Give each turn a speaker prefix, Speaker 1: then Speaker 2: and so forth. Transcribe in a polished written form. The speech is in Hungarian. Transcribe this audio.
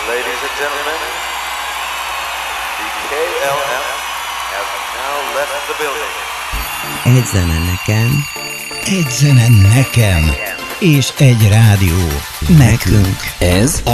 Speaker 1: Ladies and gentlemen, the KLF has now left the building.
Speaker 2: Egy zene nekem,
Speaker 3: egy zene nekem, és egy rádió nekünk.
Speaker 4: Ez